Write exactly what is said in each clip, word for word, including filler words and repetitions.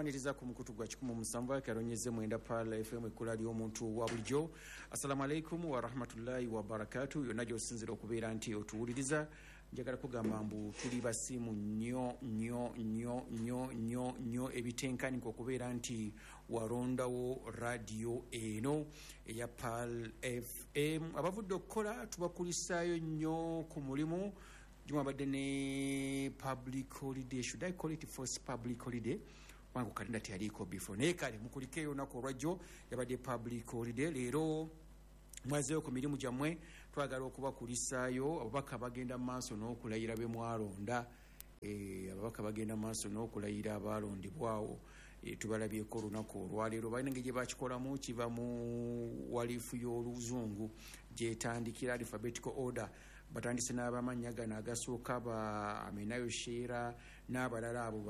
tukwaniriza ku mukutu gwa kikumu musanvu kalonyeze mwenda Pala F M ekula lyo omuntu wa bulijjo. Assalamu alaikum wa rahmatullahi wa barakatuh. Yonajo osinzira okubeera nti otuwuliriza. Njagala kugamba mbu tuli basimu nnyo nnyo nnyo nnyo nnyo nnyo ebitenkani okubeera nti warondawo radio eno eya Pal F M. Abavudde okukola tubakulisaayo nnyo ku mulimu. Jumabadde ne public holiday. Should I call it first public holiday? Wangu kalenda tialiko before. Ne kale mukulike yonako olwajjo yabadde public holiday. Leero mwazeyo ku mirimu gyamwe twagala okubakulisaayo. Ababaka bagenda maaso n'okulayira be mwalonda. Eh, ababaka bagenda maaso n'okulayira abalondibwawo. E, tubalabyeko olunaku olwaleero balina ngeri gye bakikolamu kiva mu walifu y'oluzungu gyetandikira alphabetical order. Batandise n'abamannya gano agasooka ba Amenayo Sheera n'abalala abo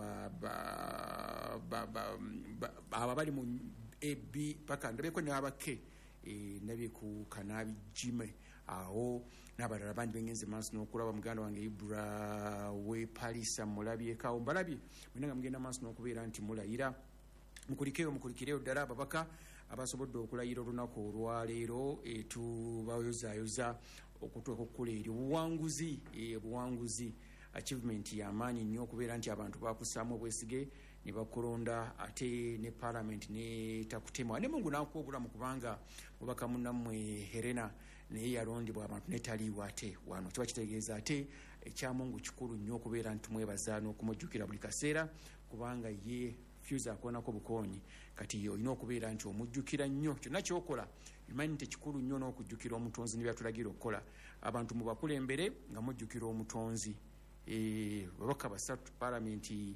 abo bali mu A B paka ndabeko n'abake e, nabye ku Kanabi Jime awo n'abalala bangi bengenze maaso n'okulaba muganda wange Ibra we Palisa mulabyeko mbalabye mwenanga mugenda maaso n'okubeera nti mulayira mukulikeyo mukulikireyo ddala ababaka abasobodde okulayira olunaku olwaleero etubayozayoza okutuuka okukula eri obuwanguzi obuwanguzi achievement y'amaanyi nnyo okubeera nti abantu bakusaamu obwesige ne bakulonda ate ne parliament ne takutema ne mungu nakuwa obulamu kubanga mubaka munnammwe Helena naye yalondebwa abantu netaliiwo ate wano kiba kitegeeza ate ekyamungu kikulu nnyo okubeera nti mwebaza n'okumujjukira buli kaseera kubanga ye fuse akonako bukonyi kati yo ino okubeera nti omujjukira nnyo kyonna kyokola imanyi nti kikulu nnyo n'okujjukira omutonzi ne byatulagira okukola abantu mu bakulembere nga mujjukira omutonzi e, babaka basatu palamenti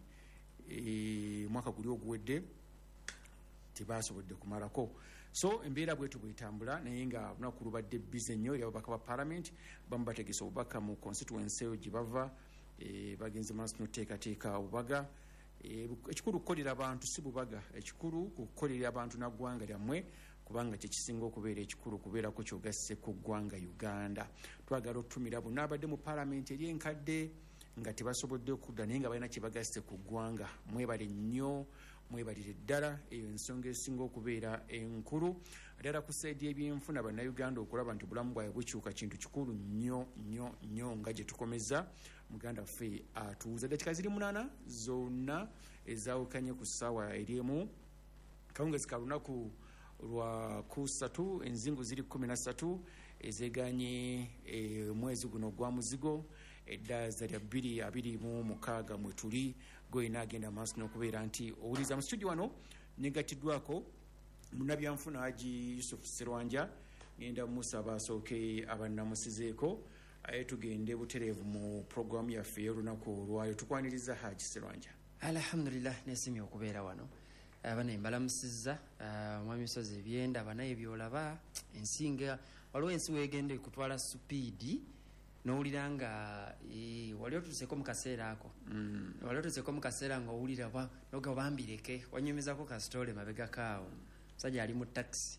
e, mwaka guli oguwedde tebasobodde kumalako so embeera bwetu bwetambula naye nga lunaku lubadde bize nnyo eri ababaka ba palamenti bamu bategesa obubaka mu constituency eyo gye bava e, bagenze maaso n'oteekateeka obubaga ekikulu kukolera abantu si bubaga ekikulu kukolera abantu na ggwanga lyammwe kubanga kyekisinga okubeera ekikulu kubeerako kyogasse ku ggwanga Uganda. Twagala otutumira bonna abadde mu palamenti eri enkadde nga tebasobodde okudda naye nga balina kyebagasse ku ggwanga. Mwebale nnyo mwebalire ddala eyo ensonga esinga okubeera enkulu ddala ku saidi y'ebyenfuna bannayuganda okulaba nti obulamu bwabwe bukyuka kintu kikulu nnyo nnyo nnyo nga gye tukomeza muganda waffe atuuza dakika ziri munaana zonna ezaawukanye ku ssaawa eriemu kawungezi ka lunaku lwa kusatu enzingu ziri kumi na ssatu ezeganye e, mwezi guno gwa muzigo eddaza lya bbiri abiri mu mukaaga mwe tuli goyina agenda maaso n'okubeera nti owuliza mu studio wano negatiddwako munnabyanfuna Haji Yusuf Serwanja ngenda musaba asooke abannamusizeeko aye tugende butereevu mu programu yaffe y'olunaku olwayo tukwaniriza Haji Serwanja. Alhamdulillah nesimye okubeera wano abana embalamusizza omwami Misozi ebyenda abanaye byolaba ensinga waliwo ensi weegende kutwala supiidi n'owulira nga e, wali otutuseko mu kaseera ako mm. wali otutuseko mu kaseera nga owulira noga bambireke wanyumizako kasitole mabega kaawo musajja ali mu taxi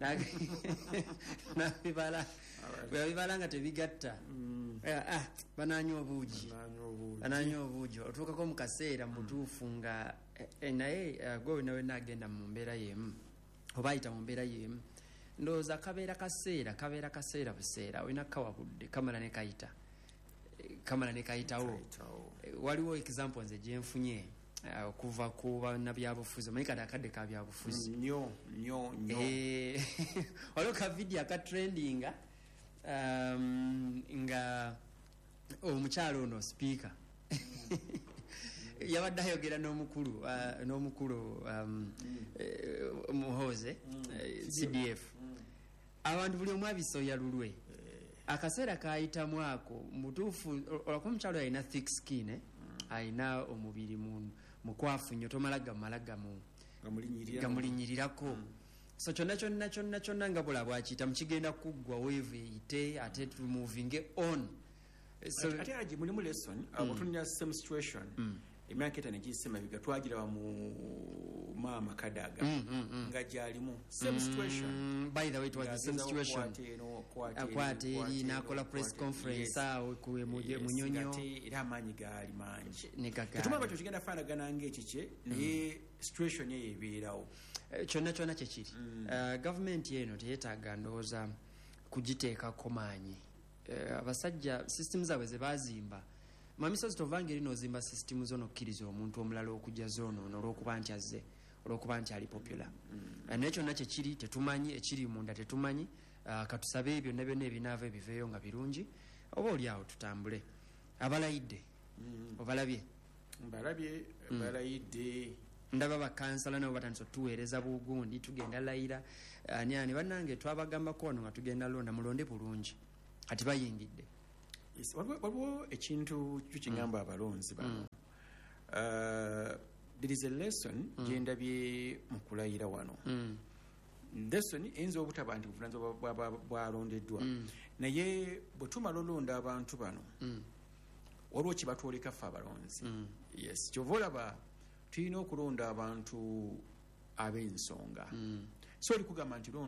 nabibala bwebibala nga tebigatta mm. ah, bananywa obuugi bananywa obuugi otuukako mu kaseera mutuufu nga e, naye uh, gwe nawe nagenda mu mbeera yemu oba ayita mu mbeera yemu ndowooza kabeera kaseera kabeera kaseera buseera olina kawabudde kamala ne kayita kamala ne kayitawo waliwo example nze gyenfunye okuva uh, ku bannabyabufuzi omanyi kati akadde ka byabufuzi nnyo nnyo nnyo waliwo ka video akatrendinga um, nga omukyalo ono speaker yabadde ayogera n'omukulu uh, n'omukulu um, uh, muhoze uh, C D F abantu buli omu abisoya lulwe akaseera kayitamu ako mutuufu olwakuba omukyalo alina thick skin eh? Alina omubiri mukwafu nnyo tomala gamala gamulinyirirako mm. So kyonna kyonna kyonna kyonna nga bula bwakiyita mukigenda kuggwa weevu eyite ate tumuvinge on so ate aji mulimu lesson mm. abutunya same situation mm. emyaka etano egiyise mabiga twagiraba mu maama Kadaga Mm, mm, mm. nga gyalimu same situation. Mm, by the way, it was the same situation. Akwate eri nakola press conference awo ku Munyonyo era amaanyi gaali mangi. Nekaka. Tumaba kyo kigenda faanagana ng'ekikye naye situation ye ebeerawo. Kyonna kyonna kye kiri. Gavumenti eno teyeetaaga ndowooza kugiteekako maanyi. Abasajja system zaabwe ze baazimba mamisozi tovange lino ozimba system zo nokkiriza omuntu omulala okujja zoono olw'okuba nti azze olw'okuba nti ali popular. Nekyo nakyo kiri tetumanyi ekiri munda tetumanyi. Katusabe byonna byonna ebinaava ebiveeyo nga birungi oba oli awo tutambule. Abalayidde obalabye mbalabye balayidde ndaba bakansala nabo batandise otuweereza bugundi tugenda layira ani ani bannange twabagambako wano nga tugenda londa mulonde bulungi kati bayingidde. Yes, waliwo ekintu kyekigamba abalonzi bano. There is a lesson gyendabye mu kulayira wano. Lesson eyinza obutaba nti buvunaanyizibwa bwalondeddwa naye bwe tumala olonda abantu bano waliwo kye batwoleka ffe abalonzi. Yes, kyova olaba tulina okulonda abantu ab'ensonga. So oli kugamba nti